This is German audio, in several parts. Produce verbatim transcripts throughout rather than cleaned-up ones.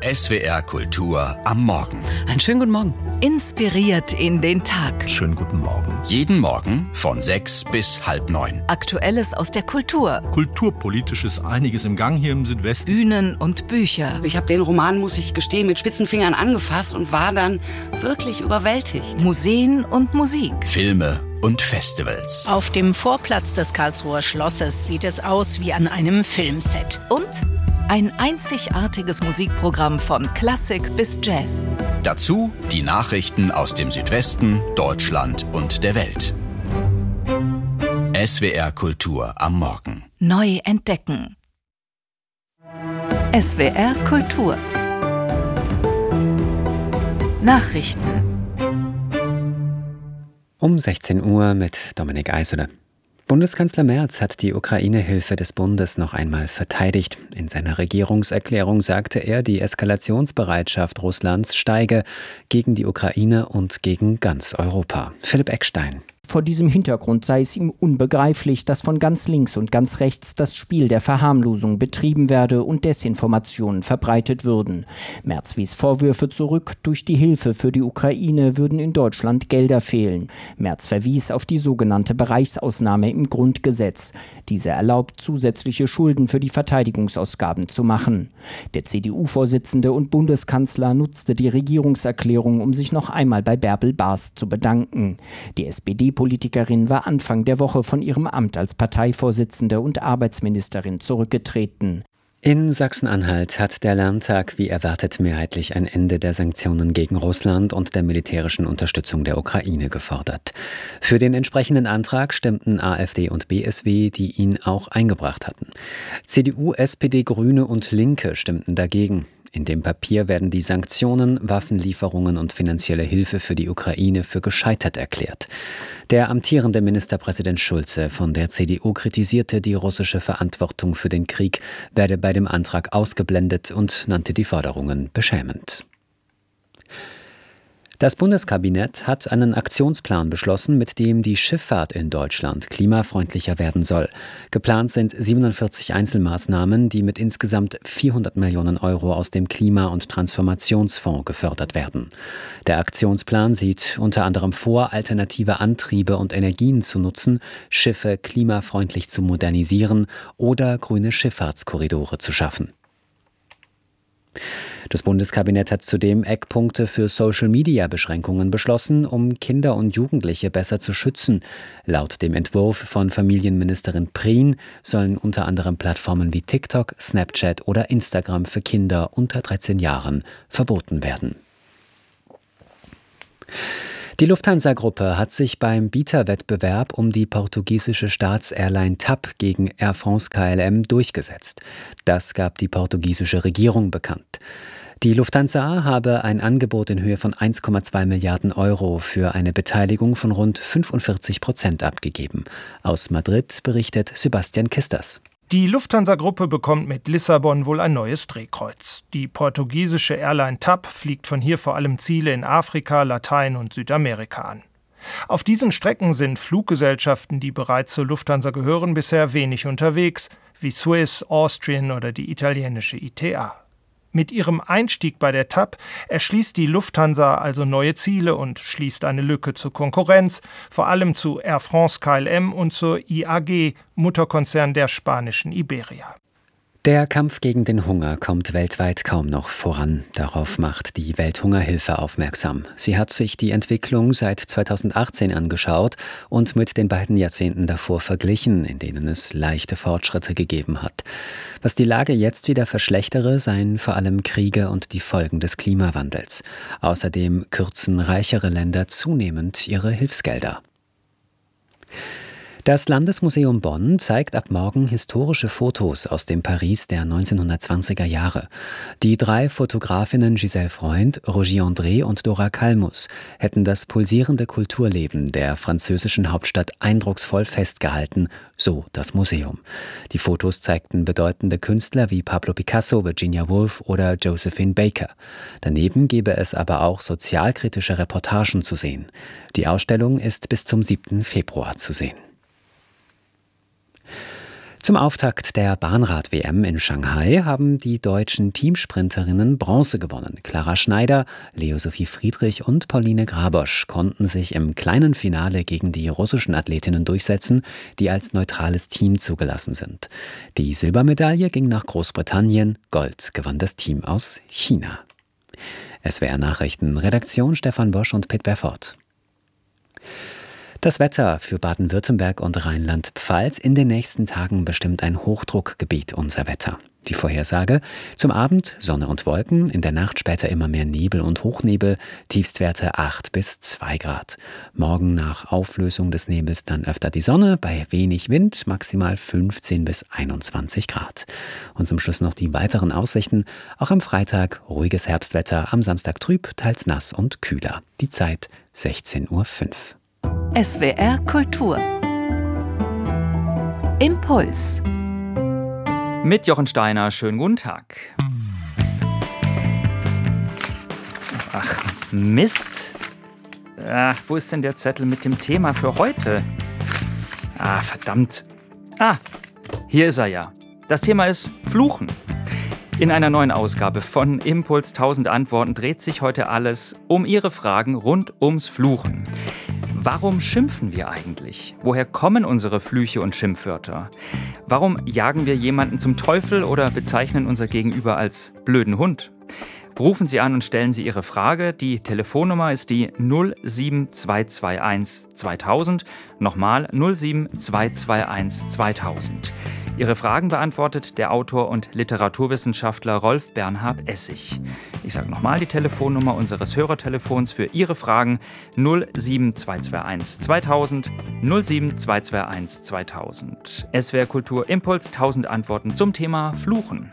S W R Kultur am Morgen. Einen schönen guten Morgen. Inspiriert in den Tag. Schönen guten Morgen. Jeden Morgen von sechs bis halb neun. Aktuelles aus der Kultur. Kulturpolitisch ist einiges im Gang hier im Südwesten. Bühnen und Bücher. Ich habe den Roman, muss ich gestehen, mit spitzen Fingern angefasst und war dann wirklich überwältigt. Museen und Musik. Filme und Festivals. Auf dem Vorplatz des Karlsruher Schlosses sieht es aus wie an einem Filmset. Und ein einzigartiges Musikprogramm von Klassik bis Jazz. Dazu die Nachrichten aus dem Südwesten, Deutschland und der Welt. S W R Kultur am Morgen. Neu entdecken. S W R Kultur. Nachrichten. Um sechzehn Uhr mit Dominik Eisele. Bundeskanzler Merz hat die Ukraine-Hilfe des Bundes noch einmal verteidigt. In seiner Regierungserklärung sagte er, die Eskalationsbereitschaft Russlands steige gegen die Ukraine und gegen ganz Europa. Philipp Eckstein. Vor diesem Hintergrund sei es ihm unbegreiflich, dass von ganz links und ganz rechts das Spiel der Verharmlosung betrieben werde und Desinformationen verbreitet würden. Merz wies Vorwürfe zurück, durch die Hilfe für die Ukraine würden in Deutschland Gelder fehlen. Merz verwies auf die sogenannte Bereichsausnahme im Grundgesetz. Diese erlaubt, zusätzliche Schulden für die Verteidigungsausgaben zu machen. Der C D U-Vorsitzende und Bundeskanzler nutzte die Regierungserklärung, um sich noch einmal bei Bärbel Bas zu bedanken. Die S P D Politikerin war Anfang der Woche von ihrem Amt als Parteivorsitzende und Arbeitsministerin zurückgetreten. In Sachsen-Anhalt hat der Landtag wie erwartet mehrheitlich ein Ende der Sanktionen gegen Russland und der militärischen Unterstützung der Ukraine gefordert. Für den entsprechenden Antrag stimmten AfD und B S W, die ihn auch eingebracht hatten. C D U, S P D, Grüne und Linke stimmten dagegen. In dem Papier werden die Sanktionen, Waffenlieferungen und finanzielle Hilfe für die Ukraine für gescheitert erklärt. Der amtierende Ministerpräsident Schulze von der C D U kritisierte, die russische Verantwortung für den Krieg werde bei dem Antrag ausgeblendet und nannte die Forderungen beschämend. Das Bundeskabinett hat einen Aktionsplan beschlossen, mit dem die Schifffahrt in Deutschland klimafreundlicher werden soll. Geplant sind siebenundvierzig Einzelmaßnahmen, die mit insgesamt vierhundert Millionen Euro aus dem Klima- und Transformationsfonds gefördert werden. Der Aktionsplan sieht unter anderem vor, alternative Antriebe und Energien zu nutzen, Schiffe klimafreundlich zu modernisieren oder grüne Schifffahrtskorridore zu schaffen. Das Bundeskabinett hat zudem Eckpunkte für Social-Media-Beschränkungen beschlossen, um Kinder und Jugendliche besser zu schützen. Laut dem Entwurf von Familienministerin Prien sollen unter anderem Plattformen wie TikTok, Snapchat oder Instagram für Kinder unter dreizehn Jahren verboten werden. Die Lufthansa-Gruppe hat sich beim Bieterwettbewerb um die portugiesische Staatsairline T A P gegen Air France K L M durchgesetzt. Das gab die portugiesische Regierung bekannt. Die Lufthansa habe ein Angebot in Höhe von eins Komma zwei Milliarden Euro für eine Beteiligung von rund fünfundvierzig Prozent abgegeben. Aus Madrid berichtet Sebastian Kisters. Die Lufthansa-Gruppe bekommt mit Lissabon wohl ein neues Drehkreuz. Die portugiesische Airline T A P fliegt von hier vor allem Ziele in Afrika, Latein- und Südamerika an. Auf diesen Strecken sind Fluggesellschaften, die bereits zur Lufthansa gehören, bisher wenig unterwegs, wie Swiss, Austrian oder die italienische I T A. Mit ihrem Einstieg bei der T A P erschließt die Lufthansa also neue Ziele und schließt eine Lücke zur Konkurrenz, vor allem zu Air France K L M und zur I A G, Mutterkonzern der spanischen Iberia. Der Kampf gegen den Hunger kommt weltweit kaum noch voran. Darauf macht die Welthungerhilfe aufmerksam. Sie hat sich die Entwicklung seit zweitausendachtzehn angeschaut und mit den beiden Jahrzehnten davor verglichen, in denen es leichte Fortschritte gegeben hat. Was die Lage jetzt wieder verschlechtere, seien vor allem Kriege und die Folgen des Klimawandels. Außerdem kürzen reichere Länder zunehmend ihre Hilfsgelder. Das Landesmuseum Bonn zeigt ab morgen historische Fotos aus dem Paris der neunzehnhundertzwanziger Jahre. Die drei Fotografinnen Giselle Freund, Roger André und Dora Kalmus hätten das pulsierende Kulturleben der französischen Hauptstadt eindrucksvoll festgehalten, so das Museum. Die Fotos zeigten bedeutende Künstler wie Pablo Picasso, Virginia Woolf oder Josephine Baker. Daneben gebe es aber auch sozialkritische Reportagen zu sehen. Die Ausstellung ist bis zum siebten Februar zu sehen. Zum Auftakt der Bahnrad-W M in Shanghai haben die deutschen Teamsprinterinnen Bronze gewonnen. Clara Schneider, Leo-Sophie Friedrich und Pauline Grabosch konnten sich im kleinen Finale gegen die russischen Athletinnen durchsetzen, die als neutrales Team zugelassen sind. Die Silbermedaille ging nach Großbritannien, Gold gewann das Team aus China. S W R Nachrichten, Redaktion Stefan Bosch und Pitt Berford. Das Wetter für Baden-Württemberg und Rheinland-Pfalz. In den nächsten Tagen bestimmt ein Hochdruckgebiet unser Wetter. Die Vorhersage: zum Abend Sonne und Wolken, in der Nacht später immer mehr Nebel und Hochnebel, Tiefstwerte acht bis zwei Grad. Morgen nach Auflösung des Nebels dann öfter die Sonne, bei wenig Wind maximal fünfzehn bis einundzwanzig Grad. Und zum Schluss noch die weiteren Aussichten. Auch am Freitag ruhiges Herbstwetter, am Samstag trüb, teils nass und kühler. Die Zeit sechzehn Uhr fünf. S W R Kultur. Impuls. Mit Jochen Steiner, schönen guten Tag. Ach, Mist. Ah, wo ist denn der Zettel mit dem Thema für heute? Ah, verdammt. Ah, hier ist er ja. Das Thema ist Fluchen. In einer neuen Ausgabe von Impuls tausend Antworten dreht sich heute alles um Ihre Fragen rund ums Fluchen. Warum schimpfen wir eigentlich? Woher kommen unsere Flüche und Schimpfwörter? Warum jagen wir jemanden zum Teufel oder bezeichnen unser Gegenüber als blöden Hund? Rufen Sie an und stellen Sie Ihre Frage. Die Telefonnummer ist die null sieben zwei zwei eins zweitausend. Nochmal null sieben zwei zwei eins zweitausend. Ihre Fragen beantwortet der Autor und Literaturwissenschaftler Rolf Bernhard Essig. Ich sage nochmal die Telefonnummer unseres Hörertelefons für Ihre Fragen: null sieben zwei zwei eins zweitausend, null sieben zwei zwei eins zweitausend. S W R Kultur Impuls, tausend Antworten zum Thema Fluchen.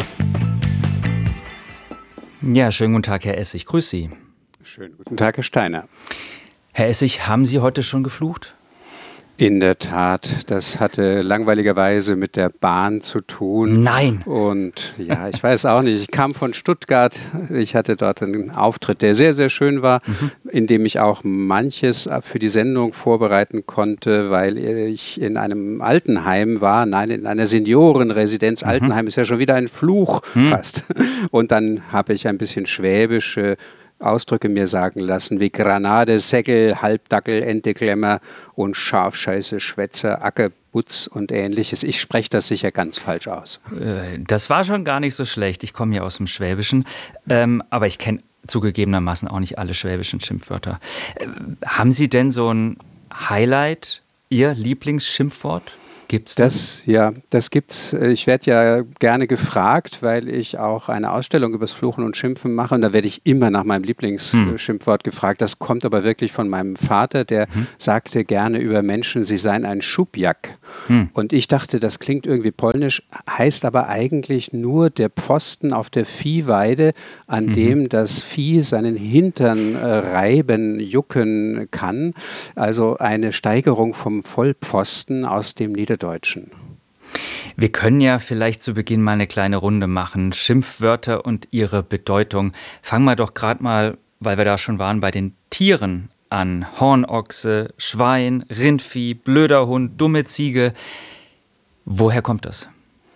Ja, schönen guten Tag, Herr Essig. Grüß Sie. Schönen guten Tag, Herr Steiner. Herr Essig, haben Sie heute schon geflucht? In der Tat, das hatte langweiligerweise mit der Bahn zu tun. Nein! Und ja, ich weiß auch nicht, ich kam von Stuttgart, ich hatte dort einen Auftritt, der sehr, sehr schön war, mhm. in dem ich auch manches für die Sendung vorbereiten konnte, weil ich in einem Altenheim war, nein, in einer Seniorenresidenz. Mhm. Altenheim ist ja schon wieder ein Fluch mhm. fast. Und dann habe ich ein bisschen schwäbische Ausdrücke mir sagen lassen, wie Granade, Säckel, Halbdackel, Enteklemmer und Schafscheiße, Schwätzer, Acker, Butz und ähnliches. Ich spreche das sicher ganz falsch aus. Das war schon gar nicht so schlecht. Ich komme ja aus dem Schwäbischen, ähm, aber ich kenne zugegebenermaßen auch nicht alle schwäbischen Schimpfwörter. Äh, haben Sie denn so ein Highlight, Ihr Lieblingsschimpfwort? Gibt's das? das? Ja, das gibt's. Ich werde ja gerne gefragt, weil ich auch eine Ausstellung über das Fluchen und Schimpfen mache. Und da werde ich immer nach meinem Lieblingsschimpfwort hm. gefragt. Das kommt aber wirklich von meinem Vater, der hm. sagte gerne über Menschen, sie seien ein Schubjack. Hm. Und ich dachte, das klingt irgendwie polnisch, heißt aber eigentlich nur der Pfosten auf der Viehweide, an mhm. dem das Vieh seinen Hintern äh, reiben, jucken kann. Also eine Steigerung vom Vollpfosten aus dem Niederdeutschen. Wir können ja vielleicht zu Beginn mal eine kleine Runde machen. Schimpfwörter und ihre Bedeutung. Fangen wir doch gerade mal, weil wir da schon waren, bei den Tieren an. Hornochse, Schwein, Rindvieh, blöder Hund, dumme Ziege. Woher kommt das?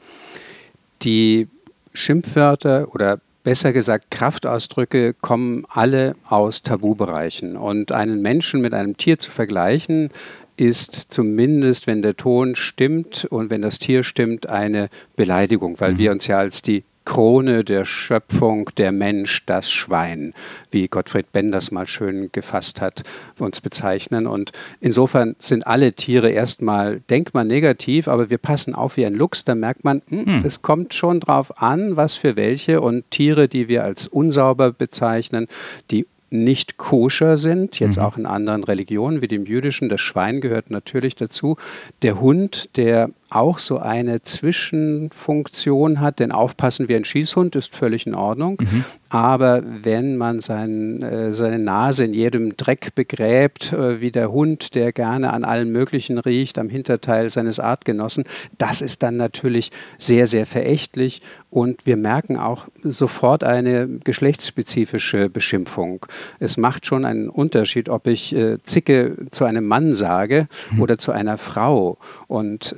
Die Schimpfwörter oder besser gesagt Kraftausdrücke kommen alle aus Tabubereichen. Und einen Menschen mit einem Tier zu vergleichen, ist zumindest, wenn der Ton stimmt und wenn das Tier stimmt, eine Beleidigung, weil mhm. wir uns ja als die Krone der Schöpfung, der Mensch, das Schwein, wie Gottfried Benn das mal schön gefasst hat, uns bezeichnen. Und insofern sind alle Tiere erstmal denkbar negativ, aber wir passen auf wie ein Luchs, da merkt man, es hm, hm. kommt schon drauf an, was für welche. Und Tiere, die wir als unsauber bezeichnen, die nicht koscher sind, jetzt mhm. auch in anderen Religionen wie dem jüdischen, das Schwein gehört natürlich dazu. Der Hund, der auch so eine Zwischenfunktion hat, denn aufpassen wie ein Schießhund ist völlig in Ordnung, mhm. aber wenn man sein, äh, seine Nase in jedem Dreck begräbt, äh, wie der Hund, der gerne an allem Möglichen riecht, am Hinterteil seines Artgenossen, das ist dann natürlich sehr, sehr verächtlich und wir merken auch sofort eine geschlechtsspezifische Beschimpfung. Es macht schon einen Unterschied, ob ich äh, Zicke zu einem Mann sage mhm. oder zu einer Frau und äh, die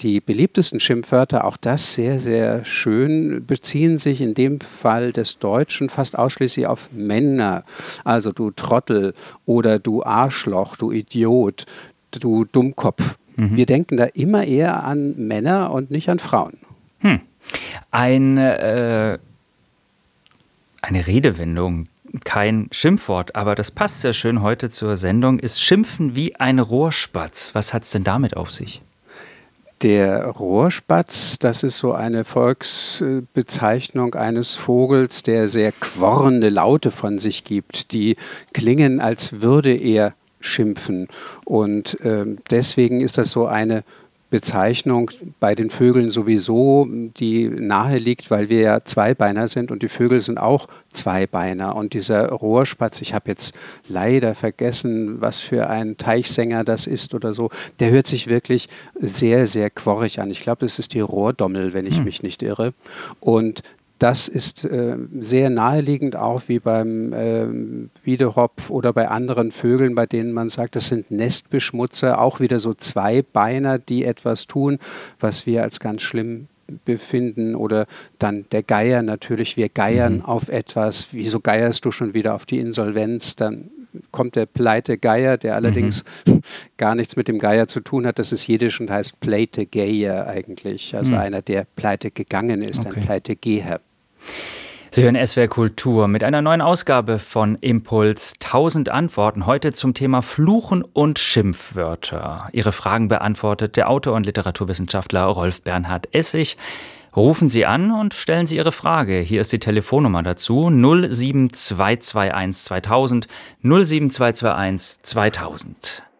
die beliebtesten Schimpfwörter, auch das sehr, sehr schön, beziehen sich in dem Fall des Deutschen fast ausschließlich auf Männer. Also du Trottel oder du Arschloch, du Idiot, du Dummkopf. Mhm. Wir denken da immer eher an Männer und nicht an Frauen. Hm. Ein, äh, eine Redewendung, kein Schimpfwort, aber das passt sehr schön heute zur Sendung, ist Schimpfen wie ein Rohrspatz. Was hat es denn damit auf sich? Der Rohrspatz, das ist so eine Volksbezeichnung eines Vogels, der sehr quorrende Laute von sich gibt. Die klingen, als würde er schimpfen. Und äh, deswegen ist das so eine Bezeichnung bei den Vögeln sowieso, die nahe liegt, weil wir ja Zweibeiner sind und die Vögel sind auch Zweibeiner. Und dieser Rohrspatz, ich habe jetzt leider vergessen, was für ein Teichsänger das ist oder so, der hört sich wirklich sehr, sehr quorrig an. Ich glaube, das ist die Rohrdommel, wenn ich hm. mich nicht irre. Und das ist äh, sehr naheliegend auch wie beim äh, Wiedehopf oder bei anderen Vögeln, bei denen man sagt, das sind Nestbeschmutzer, auch wieder so Zweibeiner, die etwas tun, was wir als ganz schlimm befinden. Oder dann der Geier natürlich, wir geiern mhm. auf etwas. Wieso geierst du schon wieder auf die Insolvenz? Dann kommt der pleite Geier, der allerdings mhm. gar nichts mit dem Geier zu tun hat. Das ist Jiddisch und heißt pleite Geier eigentlich. Also mhm. einer, der pleite gegangen ist, okay. Ein pleite Geher. Sie hören S W R Kultur mit einer neuen Ausgabe von Impuls. tausend Antworten heute zum Thema Fluchen und Schimpfwörter. Ihre Fragen beantwortet der Autor und Literaturwissenschaftler Rolf Bernhard Essig. Rufen Sie an und stellen Sie Ihre Frage. Hier ist die Telefonnummer dazu null sieben zwei zwei eins zweitausend null sieben zwei zwei eins zweitausend.